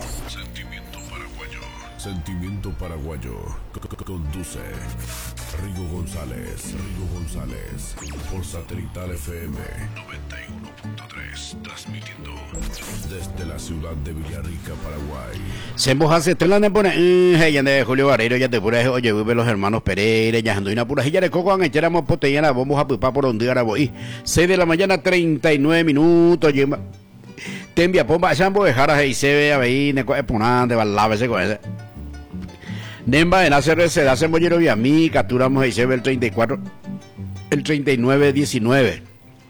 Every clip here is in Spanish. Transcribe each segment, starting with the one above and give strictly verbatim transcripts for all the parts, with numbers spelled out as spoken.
Sentimiento paraguayo. Sentimiento paraguayo. Conduce Rigo González. Rigo González. Por Satelital F M noventa y uno punto tres. Transmitiendo desde la ciudad de Villarrica, Paraguay. Se hace telan de pone ya de Julio Barreiro ya te pura oye vive los hermanos Pereira ya ando una pura ya de coco han echáramos potellana vamos a pupar por donde ahora voy seis de la mañana treinta y nueve minutos lleva te envía pomba chambo de jaras y se ve ahí ne co ponante balaba ese con ese Nemba en hacer se hace mollero y a mí capturamos y se ve el treinta y cuatro el treinta y nueve diecinueve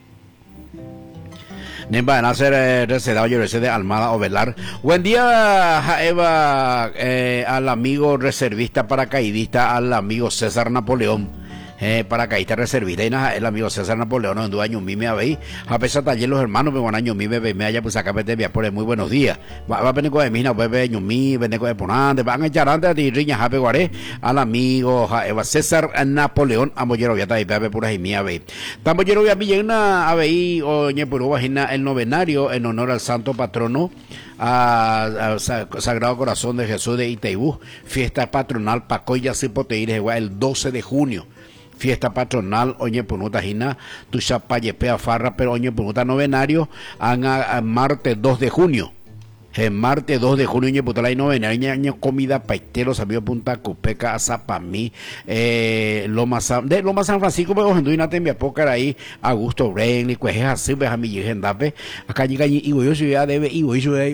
Nemba en hacer eh, recedado yo de Almada Ovelar. Buen día, Eva, eh, al amigo reservista paracaidista, al amigo César Napoleón. Eh, paracaidista reservista, y nada, el amigo César Napoleón, en dos años, mime a ver, a pesar de ayer los hermanos, pero un año, mime, me haya pues acá, vete, por muy buenos días. Va a venir con el mina, pues, veño, mi, venir con el ponante, van a echar antes de riña, jape, guaré, al amigo Eva César Napoleón, a mollero, ya está ahí, pepe, pura y mía, a ver. Tambollero, ya vi una, a ver, oye, por vagina, el novenario, en honor al santo patrono, a, a, a Sagrado Corazón de Jesús de Itaibú, fiesta patronal, Pacoya, Cipoteires, el doce de junio. Fiesta patronal, oye, punuta jina, tu chapayepea farra, pero oye, punuta novenario, han a, a martes dos de junio. En martes dos de junio, oye, puta la novenario, año comida paitero, sabio punta cupeca, azapamí, eh, Loma San, de Loma San Francisco, pero en una tembia pócar ahí, Augusto Brenly, pues es así, pues a mi yendape, acá llega y yo soy ya debe, y voy a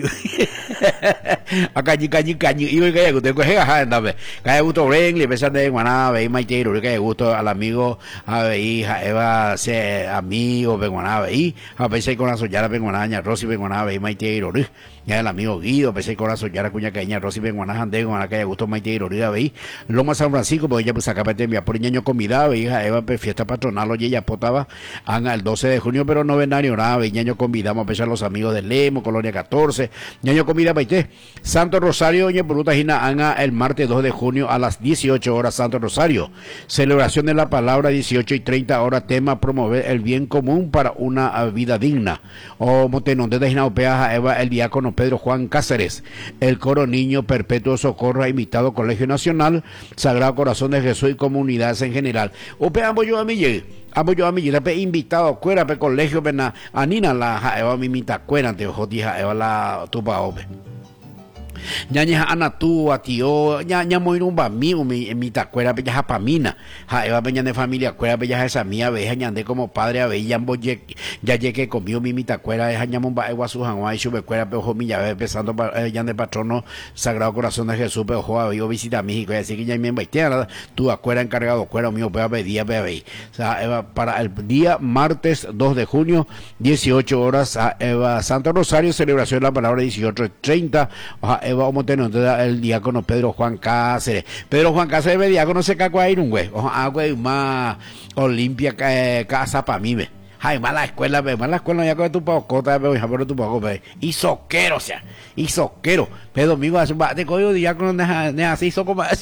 acá llega y caño, y voy a usted coge a yendape, que Augusto Brenly, a pesar de Guaná, ve maitero, que gusto al amigo, a ver, hija, Eva, se amigo, Benguaná, ve, a pesar con la soñara, Benguaná, Rosy, Benguaná, ve maitero, ya el amigo Guido, pensé con la soñara, cuña caña, Rosy, Benguaná, Ande, con la calle Augusto, maitero, ve, Loma San Francisco, pues ella pues acá te envía por ñaño convidado, hija, Eva, fiesta patronal, oye, ella potaba, anga el doce de junio, pero novenario, nada, ve, ñaño convidamos a pesar los amigos del Lemo, Colonia catorce, ñaño convida, paité, Santo Rosario, oye, por ruta gina, anga el martes dos de junio a las dieciocho horas, Santo Rosario, celebración de la palabra, dieciocho y treinta horas, tema, promover el bien común para una vida digna, o motenón de gina, peaja, Eva, el diácono Pedro Juan Cáceres, el coro Niño Perpetuo Socorro ha invitado Colegio Nacional, Sagrado Corazón de Jesús y comunidades en general. O pe amo yo a mí llegué, amo yo a mí llegué, pe invitado, cuera, pe colegio, pe na, anina la, ja, eva mi mita cuera, te ojo, tija, eva la tupa ope. Ñaña ana tu a tío ña ña moirumba mío mi mi tacuera bella japamina ja eva peña de familia cuera bella esa mía veja ñande como padre a veía boye ya llegué comió mi mi tacuera es ñamomba egua su janwa y sube cuera pejo mi ya empezando ya de patrono Sagrado Corazón de Jesús pejo a yo visita México y así que ya me invité tu acuera encargado cuera mío pe pedía pe ve o sea eva para el día martes dos de junio dieciocho horas a eva Santo Rosario celebración de la palabra dieciocho treinta Eva Omoteno, el diácono Pedro Juan Cáceres. Pedro Juan Cáceres, el diácono se cacó ahí, un güey. Ojo, agua y más Olimpia, eh, casa para mí, ve. Ay, mala escuela, ve. Mala escuela, ya con tu pocota, ve. Ya con tu poco, ve. Y soquero, o sea. Y soquero. Pero domingo, hace un bate, coño, diácono, ne así, soco más.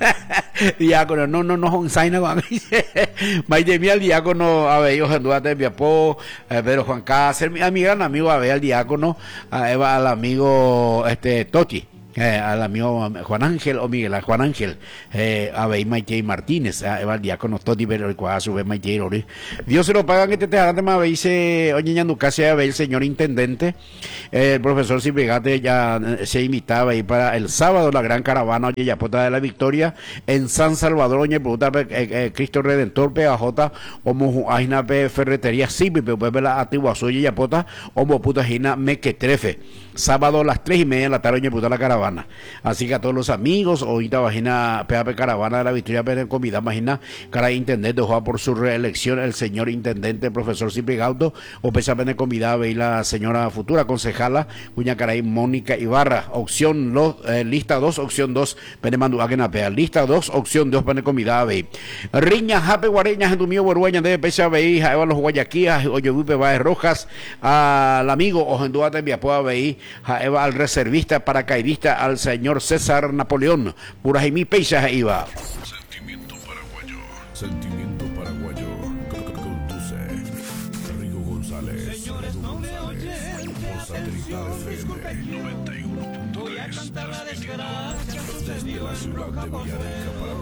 Diácono, no, no, no, un saina, con Maite mía, el diácono, a ver, yo, Gendúate, Viapó, Pedro Juan Cáceres, a mi gran amigo, a ver, el diácono, a Eva, al amigo, este, Toti. Eh, al amigo Juan Ángel o Miguel, a Juan Ángel, eh, a ver, Maite Martínez, a Eva, el diácono Toti, pero el cual sube Maite Ori. Dios se lo paga que te te hagan más, dice, oye, ya nunca se ve el señor intendente, eh, el profesor Cibrigate ya se invitaba ahí para el sábado, la gran caravana, oye, ya puta de la victoria, en San Salvador, oye, puta, eh, eh, Cristo Redentor, P A J, como Aina P Ferretería, sí, pero pues la antigua suya, ya puta, como puta Gina Mequetrefe. Sábado a las tres y media de la tarde, oye, puta la caravana. Así que a todos los amigos, ahorita imagina P A P Caravana de la Victoria, pero comida, imagina, cara intendente, ojalá por su reelección, el señor intendente, el profesor Cipri Gaudo, o pesa pene comida, ve la señora futura concejala, cuña caray Mónica Ibarra, opción los, eh, lista dos, opción dos, pene mandu a que napea, lista dos, opción dos, pene comida, ve. Riña, jape, guareña, en tu mío, guarueña, de pesa, ve, a los guayaquías, oye, vipe, va rojas, al amigo, o en duate, via, pueda ver, a al reservista, paracaidista, al señor César Napoleón, pura Jaime Peixa iba. Sentimiento paraguayo, sentimiento paraguayo, conduce Rigo González, Rigo González, por Satelital F M noventa y uno punto tres. transmitiendo desde la ciudad de Villarrica para